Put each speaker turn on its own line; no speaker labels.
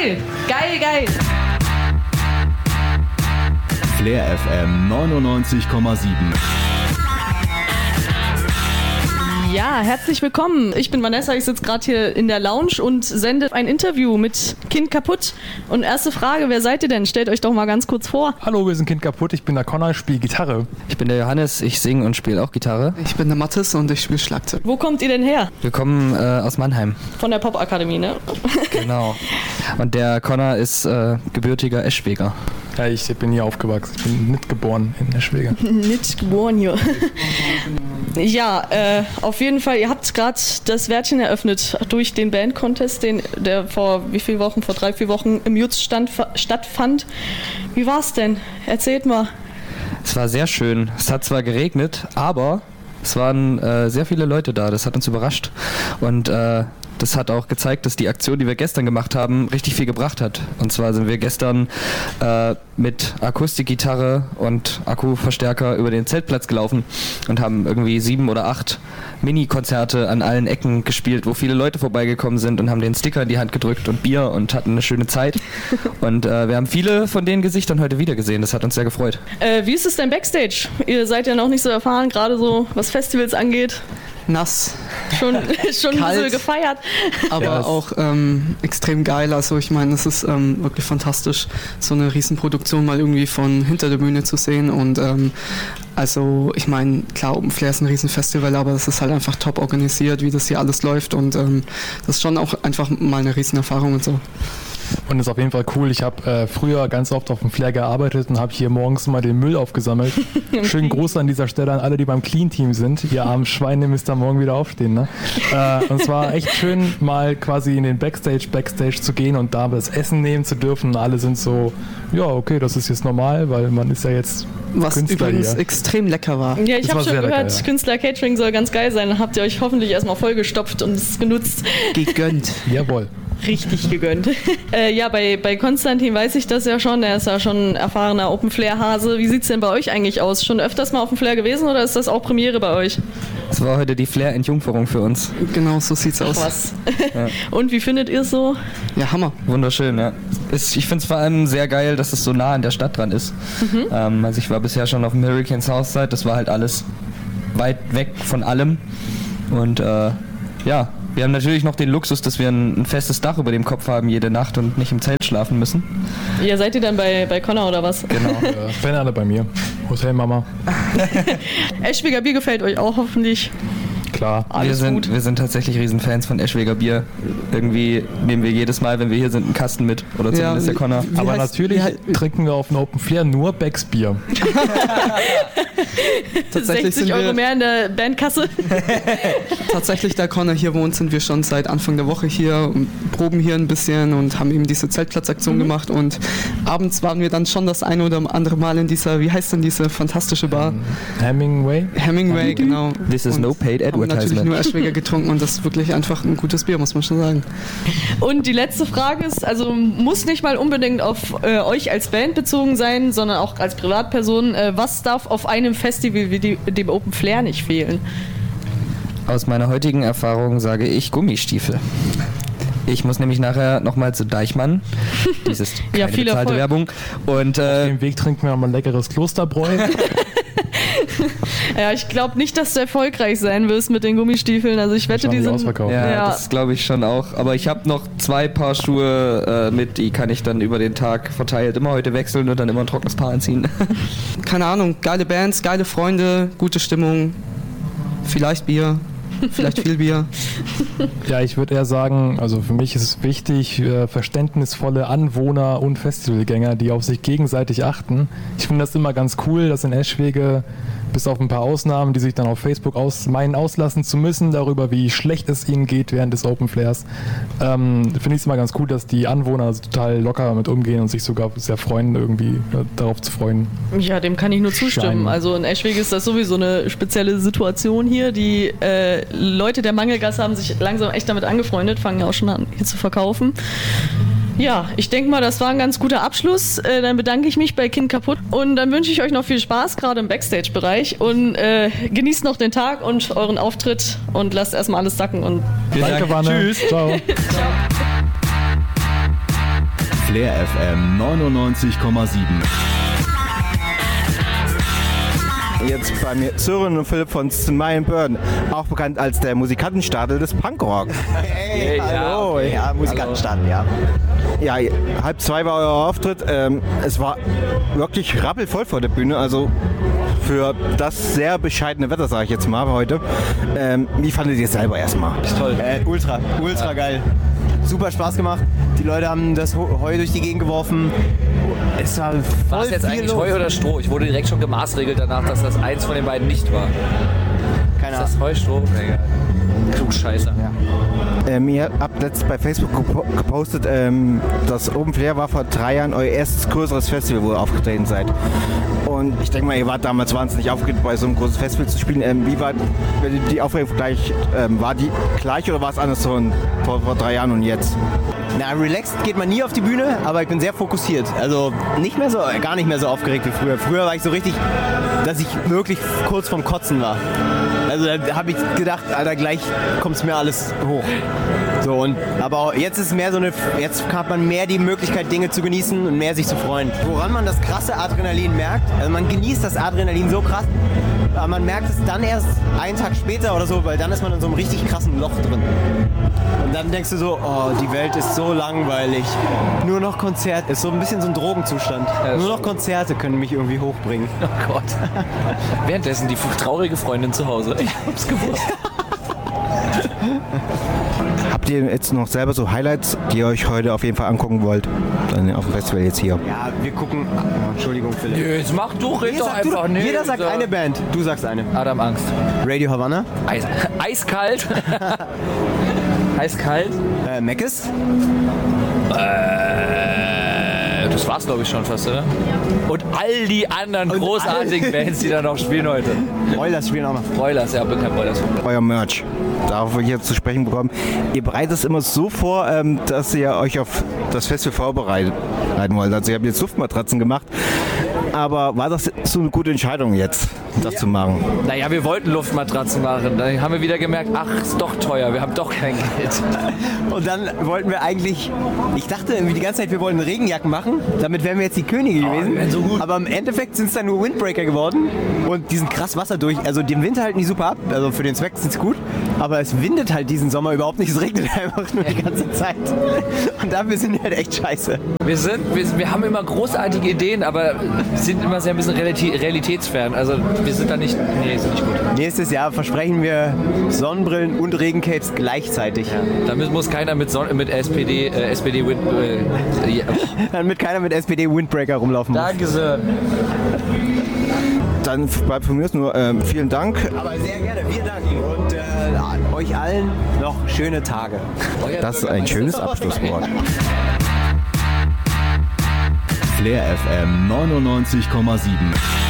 Geil.
Flair FM 99,7.
Ja, herzlich willkommen. Ich bin Vanessa, ich sitze gerade hier in der Lounge und sende ein Interview mit Kind Kaputt. Und erste Frage, wer seid ihr denn? Stellt euch doch mal ganz kurz vor.
Hallo, wir sind Kind Kaputt, ich bin der Connor, ich spiele Gitarre.
Ich bin der Johannes, ich singe und spiele auch Gitarre.
Ich bin der Mathis und ich spiele Schlagzeug.
Wo kommt ihr denn her?
Wir kommen aus Mannheim.
Von der Popakademie, ne?
Genau. Und der Connor ist gebürtiger Eschweger.
Ja, ich bin hier aufgewachsen, ich bin nicht geboren in Eschwege.
Nicht geboren hier. Ja, auf jeden Fall, ihr habt gerade das Wärtchen eröffnet durch den Band-Contest, der vor 3-4 Wochen im Jutz stattfand. Wie war's denn? Erzählt mal.
Es war sehr schön. Es hat zwar geregnet, aber es waren sehr viele Leute da. Das hat uns überrascht. Und das hat auch gezeigt, dass die Aktion, die wir gestern gemacht haben, richtig viel gebracht hat. Und zwar sind wir gestern mit Akustikgitarre und Akkuverstärker über den Zeltplatz gelaufen und haben irgendwie 7 oder 8 Mini-Konzerte an allen Ecken gespielt, wo viele Leute vorbeigekommen sind und haben den Sticker in die Hand gedrückt und Bier und hatten eine schöne Zeit. Und wir haben viele von den Gesichtern heute wieder gesehen. Das hat uns sehr gefreut.
Wie ist es denn Backstage? Ihr seid ja noch nicht so erfahren, gerade so was Festivals angeht.
Nass.
Schon ein bisschen gefeiert.
Aber
ja,
auch extrem geil. Also ich meine, es ist wirklich fantastisch, so eine Riesenproduktion mal irgendwie von hinter der Bühne zu sehen. Und also ich meine, klar, Open Flair ist ein Riesenfestival, aber es ist halt einfach top organisiert, wie das hier alles läuft. Und das ist schon auch einfach mal eine Riesenerfahrung und so.
Und ist auf jeden Fall cool. Ich habe früher ganz oft auf dem Flair gearbeitet und habe hier morgens mal den Müll aufgesammelt. Schönen Gruß an dieser Stelle an alle, die beim Clean-Team sind. Ihr armen Schweine müsst da morgen wieder aufstehen. Ne? Und es war echt schön, mal quasi in den Backstage zu gehen und da das Essen nehmen zu dürfen. Und alle sind so, ja, okay, das ist jetzt normal, weil man ist ja jetzt
was
Künstler
übrigens
hier.
extrem lecker war.
Ja, ich habe schon gehört,
lecker, ja.
Künstler-Catering soll ganz geil sein. Dann habt ihr euch hoffentlich erstmal vollgestopft und es genutzt.
Gegönnt.
Jawohl.
Richtig gegönnt. Ja, bei Konstantin weiß ich das ja schon. Er ist ja schon ein erfahrener Open-Flair-Hase. Wie sieht es denn bei euch eigentlich aus? Schon öfters mal auf dem Flair gewesen oder ist das auch Premiere bei euch?
Es war heute die Flair-Entjungferung für uns.
Genau, so sieht's aus.
Was?
Ja.
Und wie findet ihr es so?
Ja, Hammer.
Wunderschön, ja. Ich finde es vor allem sehr geil, dass es so nah an der Stadt dran ist. Also ich war bisher schon auf dem Hurricane Southside, das war halt alles weit weg von allem. Und ja, wir haben natürlich noch den Luxus, dass wir ein festes Dach über dem Kopf haben jede Nacht und nicht im Zelt schlafen müssen.
Ja, seid ihr dann bei Connor oder was?
Genau.
Wenn alle bei mir. Hotel Mama.
Eschweger Bier gefällt euch auch hoffentlich.
Klar.
Alles gut.
Wir sind tatsächlich Riesenfans von Eschweger Bier. Irgendwie nehmen wir jedes Mal, wenn wir hier sind, einen Kasten mit. Oder zumindest der Connor.
Aber natürlich trinken wir auf dem Open Flair nur Becks Bier.
Tatsächlich
60 Euro mehr in der Bandkasse.
Tatsächlich, da Connor hier wohnt, sind wir schon seit Anfang der Woche hier und proben hier ein bisschen und haben eben diese Zeltplatzaktion gemacht. Und abends waren wir dann schon das eine oder andere Mal in dieser, wie heißt denn diese fantastische Bar?
Hemingway,
genau.
This is
und
no paid
haben natürlich
advertisement.
nur Eschweger getrunken und das ist wirklich einfach ein gutes Bier, muss man schon sagen.
Und die letzte Frage ist, also muss nicht mal unbedingt auf euch als Band bezogen sein, sondern auch als Privatperson. Was darf auf einem Festival wie dem Open Flair nicht fehlen?
Aus meiner heutigen Erfahrung sage ich Gummistiefel. Ich muss nämlich nachher nochmal zu Deichmann. Dies ist keine
Ja, viel
bezahlte
Erfolg.
Werbung. Und
Auf dem Weg trinken wir nochmal ein leckeres Klosterbräu.
Ja, ich glaube nicht, dass du erfolgreich sein wirst mit den Gummistiefeln. Also ich wette, die sind...
ausverkauft.
ja, das glaube ich schon auch. Aber ich habe noch 2 Paar Schuhe mit, die kann ich dann über den Tag verteilt immer heute wechseln und dann immer ein trockenes Paar anziehen.
Keine Ahnung, geile Bands, geile Freunde, gute Stimmung, vielleicht Bier, vielleicht viel Bier.
Ja, ich würde eher sagen, also für mich ist es wichtig, verständnisvolle Anwohner und Festivalgänger, die auf sich gegenseitig achten. Ich finde das immer ganz cool, dass in Eschwege, bis auf ein paar Ausnahmen, die sich dann auf Facebook meinen auslassen zu müssen, darüber, wie schlecht es ihnen geht während des Open Flairs, finde ich es immer ganz cool, dass die Anwohner total locker damit umgehen und sich sogar sehr freuen, irgendwie darauf zu freuen.
Ja, dem kann ich nur zustimmen.
Schein.
Also in Eschwege ist das sowieso eine spezielle Situation hier. Die Leute der Mangelgasse haben sich langsam echt damit angefreundet, fangen ja auch schon an, hier zu verkaufen. Ja, ich denke mal, das war ein ganz guter Abschluss. Dann bedanke ich mich bei Kind Kaputt und dann wünsche ich euch noch viel Spaß, gerade im Backstage-Bereich und genießt noch den Tag und euren Auftritt und lasst erstmal alles sacken. Und
Danke, Wanne. Tschüss. Ciao.
ciao.
Flair FM 99,7.
Jetzt bei mir Sören und Philipp von Smile Burn, auch bekannt als der Musikantenstadel des Punkrock.
Hey, hallo. Ja, Musikantenstadel, ja.
Ja, 1:30 war euer Auftritt. Es war wirklich rappelvoll vor der Bühne, also für das sehr bescheidene Wetter, sage ich jetzt mal heute. Wie fandet ihr es selber erstmal?
Toll. Ultra geil. Super Spaß gemacht. Die Leute haben das Heu durch die Gegend geworfen. Es war voll
es jetzt
viel
eigentlich
los.
Heu oder Stroh? Ich wurde direkt schon gemaßregelt danach, dass das eins von den beiden nicht war.
Keine
Ist
Ahnung.
das Heu, Stroh? Egal. Klugscheißer.
Ihr habt letztens bei Facebook gepostet, das Open Flair war vor 3 Jahren euer erstes größeres Festival, wo ihr aufgetreten seid. Und ich denke mal, ihr wart damals wahnsinnig aufgeregt, bei so einem großen Festival zu spielen. Wie war die Aufregung gleich? War die gleich oder war es anders vor 3 Jahren und jetzt?
Na, relaxed geht man nie auf die Bühne, aber ich bin sehr fokussiert. Also gar nicht mehr so aufgeregt wie früher. Früher war ich so richtig, dass ich wirklich kurz vorm Kotzen war. Also da habe ich gedacht, Alter, gleich kommt es mir alles hoch. So, aber jetzt ist es mehr jetzt hat man mehr die Möglichkeit, Dinge zu genießen und mehr sich zu freuen. Woran man das krasse Adrenalin merkt, also man genießt das Adrenalin so krass, aber man merkt es dann erst einen Tag später oder so, weil dann ist man in so einem richtig krassen Loch drin. Und dann denkst du so, oh, die Welt ist so langweilig. Nur noch Konzerte, ist so ein bisschen so ein Drogenzustand. Nur noch Konzerte können mich irgendwie hochbringen.
Oh Gott. Währenddessen die traurige Freundin zu Hause. Ich hab's gewusst.
Habt ihr jetzt noch selber so Highlights, die ihr euch heute auf jeden Fall angucken wollt? Dann auf dem Festival jetzt hier.
Ja, wir gucken. Entschuldigung, Philipp.
Nö, jetzt mach du, red doch einfach nicht.
Jeder sagt eine Band. Du sagst eine.
Adam Angst.
Radio Havana.
Eiskalt. Eiskalt.
Meckes.
Das war's, glaube ich, schon fast, oder? Und all die anderen großartigen Bands, die da noch spielen heute.
Broilers spielen auch noch.
Broilers, ja, bin kein Broilers.
Euer Merch, darauf wir hier zu sprechen bekommen. Ihr bereitet es immer so vor, dass ihr euch auf das Festival vorbereiten wollt. Also ihr habt jetzt Luftmatratzen gemacht, aber war das so eine gute Entscheidung jetzt, das zu machen?
Naja, wir wollten Luftmatratzen machen. Dann haben wir wieder gemerkt, ach, ist doch teuer, wir haben doch kein Geld.
Und dann wollten wir eigentlich, ich dachte irgendwie die ganze Zeit, wir wollten Regenjacken machen. Damit wären wir jetzt die Könige gewesen.
wir wären so gut.
Aber im Endeffekt sind es dann nur Windbreaker geworden. Und die sind krass Wasser durch. Also den Winter halten die super ab. Also für den Zweck sind es gut. Aber es windet halt diesen Sommer überhaupt nicht. Es regnet einfach nur die ganze Zeit. Und dafür sind die halt echt scheiße.
Wir haben immer großartige Ideen, aber sind immer sehr ein bisschen realitätsfern. Also wir sind da nicht, sind nicht gut.
Nächstes Jahr versprechen wir Sonnenbrillen und Regencapes gleichzeitig.
Damit muss keiner mit SPD
Damit keiner mit SPD Windbreaker rumlaufen muss.
Danke sehr.
Dann bleibt von mir nur vielen Dank.
Aber sehr gerne, wir danken. Und euch allen noch schöne Tage.
Das ist ein schönes Abschlusswort.
Flair FM 99,7.